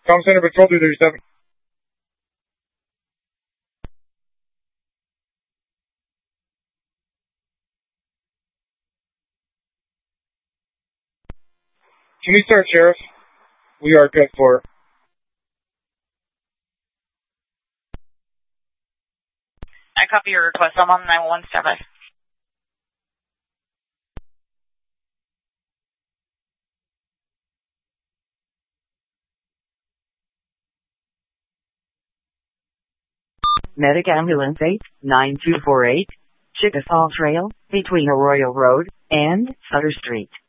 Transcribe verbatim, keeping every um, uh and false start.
Com Center Patrol two thirty-seven. Can we start, Sheriff? We are good for. I copy your request. I'm on nine one one standby. Medic Ambulance eight nine two four eight, Chickasaw Trail, between Arroyo Road and Sutter Street.